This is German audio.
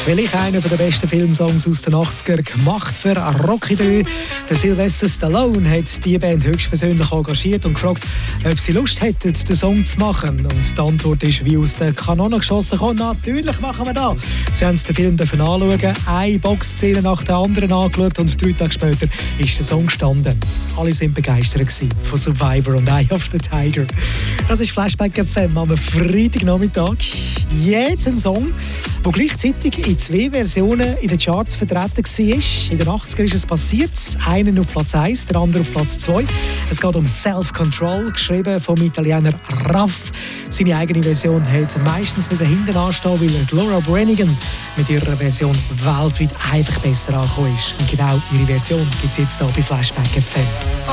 Vielleicht einer der besten Filmsongs aus den 80er, gemacht für Rocky 3. Der Sylvester Stallone hat die Band höchstpersönlich engagiert und gefragt, ob sie Lust hätten, den Song zu machen. Und die Antwort ist wie aus der Kanone geschossen. Natürlich machen wir das. Sie haben den Film anschauen, eine Boxszene nach der anderen angeschaut und 3 Tage später ist der Song gestanden. Alle waren begeistert von Survivor und Eye of the Tiger. Das ist Flashback FM am Freitagnachmittag. Jetzt ein Song, der gleichzeitig in 2 Versionen in den Charts vertreten war. In den 80ern ist es passiert. Einen auf Platz 1, der andere auf Platz 2. Es geht um Self-Control, geschrieben vom Italiener Raff. Seine eigene Version hat meistens hinten anstehen, weil Laura Branigan mit ihrer Version weltweit einfach besser angekommen ist. Und genau ihre Version gibt es jetzt hier bei Flashback FM.